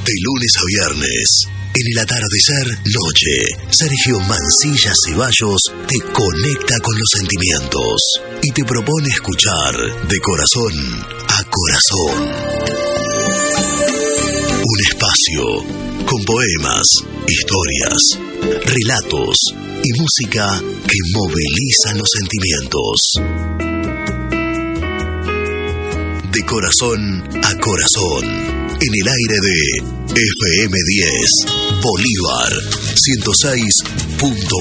De lunes a viernes, en el atardecer noche, Sergio Mancilla Ceballos te conecta con los sentimientos y te propone escuchar de corazón a corazón. Un espacio con poemas, historias, relatos y música que movilizan los sentimientos. De corazón a corazón, en el aire de FM 10, Bolívar 106.1.